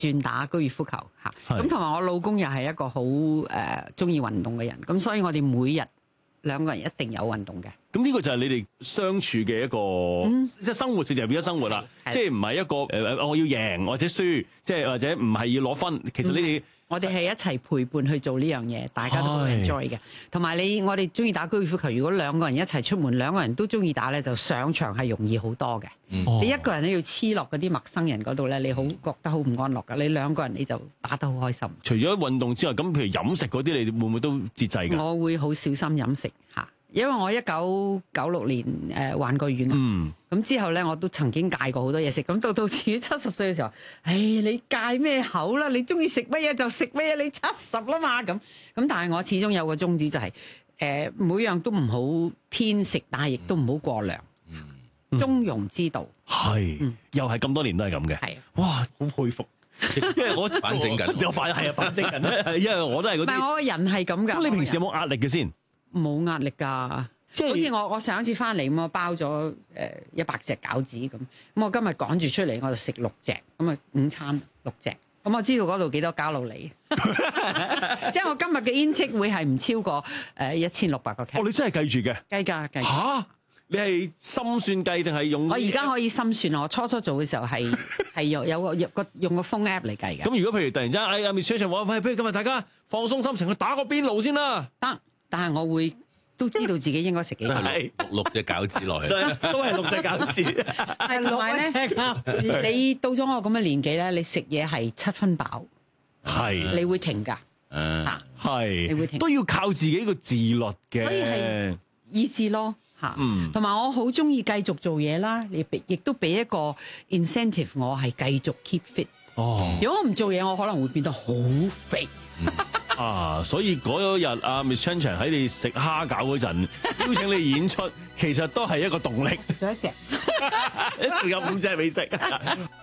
轉打高爾夫球嚇。咁同埋我老公又係一個好中意運動嘅人，咁所以我哋每日兩個人一定有運動嘅。 咁呢個就係你哋相處嘅一個，即係生活就變咗生活啦。即係唔係一個我要贏或者輸，即係或者唔係要攞分。其實你哋我哋係一齊陪伴去做呢樣嘢，大家都好 enjoy 嘅。同埋我哋中意打高爾夫球，如果兩個人一齊出門，兩個人都中意打咧，就上場係容易好多嘅。你一個人咧要黐落嗰啲陌生人嗰度咧，你好覺得好唔安樂㗎。你兩個人你就打得好開心。 除咗運動之外，咁譬如飲食嗰啲，你會唔會都節制㗎？ 我會好小心飲食嚇。因為我1996年患過乳癌，咁之後咧我都曾經戒過好多嘢食，咁到自己70歲嘅時候，你戒咩口啦？你中意食乜嘢就食乜嘢，你70啦嘛咁。但係我始終有個宗旨就係、每樣都唔好偏食，但係亦都唔好過量，中庸之道。 係，又係咁多年都係咁嘅。係，哇，好佩服。因為我反省緊， 就反省緊咧，因為我都係嗰啲。 但係我個人係咁㗎。 咁你平時有冇壓力嘅先？ 冇壓力㗎，即係好似我上一次翻嚟咁，我包咗100隻餃子咁我今日趕住出嚟我就食6隻，咁啊午餐6隻，咁我知道嗰度幾多卡路里，即係我今日嘅 intake 會係唔超過1600個卡。 哦，你真係計住嘅？ 計㗎。 嚇！你係心算計定係用？ 我而家可以心算，我初初做嘅時候係用個 phone app 嚟計嘅。 咁如果譬如突然之間Miss Chan 話不如今日大家放鬆心情去打個邊爐先啦， 得。但係我會都知道自己應該食幾多， 六隻餃子落去， 都係6隻餃子。 係同埋咧，你到咗我咁嘅年紀咧，你食嘢係7分飽， 係你會停㗎， 係你會停， 都要靠自己個自律嘅， 所以係意志咯嚇。同埋我好中意繼續做嘢啦，亦都俾一個 incentive 我係繼續 keep fit。如果我唔做嘢，我可能會變得好肥。 所以嗰日Miss Chan Chan 喺你食蝦餃嗰陣邀請你演出，其實都係一個動力。 仲有一隻， 仲有5隻未食。